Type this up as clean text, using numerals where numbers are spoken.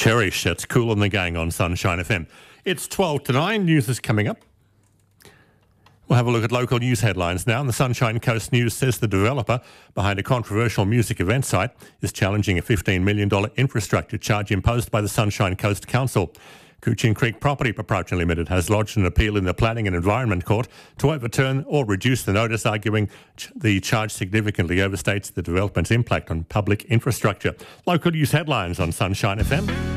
Cherish, it's Cool and the Gang on Sunshine FM. It's 12 to 9, news is coming up. We'll have a look at local news headlines now. And the Sunshine Coast News says the developer behind a controversial music event site is challenging a $15 million infrastructure charge imposed by the Sunshine Coast Council. Coochin Creek Property Proprietary Limited has lodged an appeal in the Planning and Environment Court to overturn or reduce the notice, arguing the charge significantly overstates the development's impact on public infrastructure. Local news headlines on Sunshine FM.